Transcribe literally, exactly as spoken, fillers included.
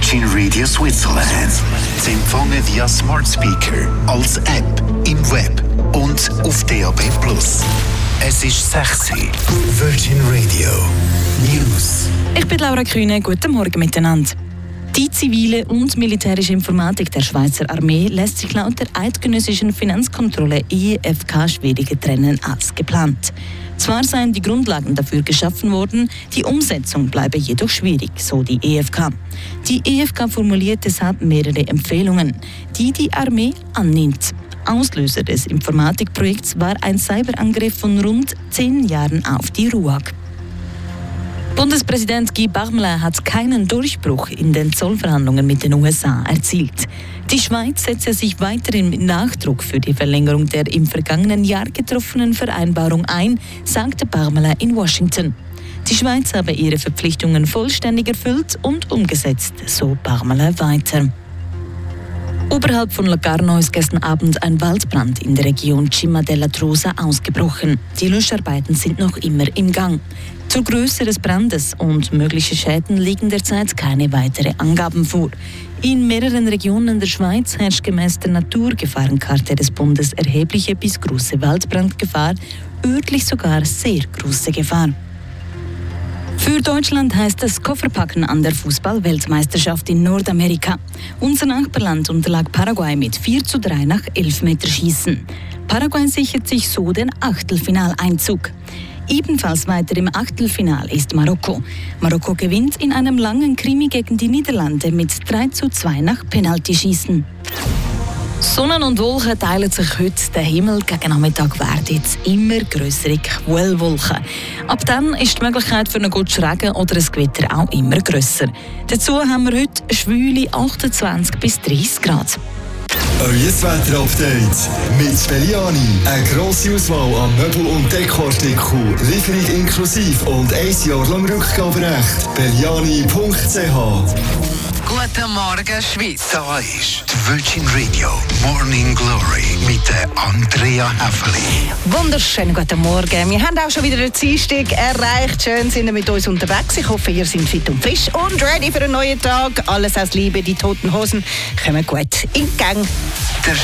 Virgin Radio Switzerland. Sie empfangen via Smart Speaker, als App, im Web und auf D A B plus. Es ist sechs Uhr. Virgin Radio News. Ich bin Laura Kühne. Guten Morgen miteinander. Die zivile und militärische Informatik der Schweizer Armee lässt sich laut der eidgenössischen Finanzkontrolle E F K schwieriger trennen als geplant. Zwar seien die Grundlagen dafür geschaffen worden, die Umsetzung bleibe jedoch schwierig, so die E F K. Die E F K formuliert deshalb mehrere Empfehlungen, die die Armee annimmt. Auslöser des Informatikprojekts war ein Cyberangriff von rund zehn Jahren auf die R U A G. Bundespräsident Guy Parmelin hat keinen Durchbruch in den Zollverhandlungen mit den U S A erzielt. Die Schweiz setze sich weiterhin mit Nachdruck für die Verlängerung der im vergangenen Jahr getroffenen Vereinbarung ein, sagte Parmelin in Washington. Die Schweiz habe ihre Verpflichtungen vollständig erfüllt und umgesetzt, so Parmelin weiter. Oberhalb von Locarno ist gestern Abend ein Waldbrand in der Region Cima della Trosa ausgebrochen. Die Löscharbeiten sind noch immer im Gang. Zur Größe des Brandes und mögliche Schäden liegen derzeit keine weiteren Angaben vor. In mehreren Regionen der Schweiz herrscht gemäß der Naturgefahrenkarte des Bundes erhebliche bis große Waldbrandgefahr, örtlich sogar sehr große Gefahr. Für Deutschland heißt es Kofferpacken an der Fußball-Weltmeisterschaft in Nordamerika. Unser Nachbarland unterlag Paraguay mit vier zu drei nach Elfmeterschießen. Paraguay sichert sich so den Achtelfinaleinzug. Ebenfalls weiter im Achtelfinal ist Marokko. Marokko gewinnt in einem langen Krimi gegen die Niederlande mit drei zu zwei nach Penaltyschießen. Sonne und Wolken teilen sich heute. Der Himmel gegen Nachmittag werden jetzt immer grössere Quellwolken. Ab dann ist die Möglichkeit für einen guten Regen oder ein Gewitter auch immer grösser. Dazu haben wir heute schwüle achtundzwanzig bis dreißig Grad. Euer Wetter-Update mit Belliani. Eine grosse Auswahl an Möbel- und Dekoartikeln. Lieferung inklusive und ein Jahr lang Rückgaberecht. Belliani punkt c h. Guten Morgen, Schweiz. Da ist die Virgin Radio Morning Glory mit der Andrea Häfeli. Wunderschönen guten Morgen. Wir haben auch schon wieder den Dienstag erreicht. Schön sind ihr mit uns unterwegs. Ich hoffe, ihr seid fit und frisch und ready für einen neuen Tag. Alles aus Liebe, die Toten Hosen kommen gut in Gang.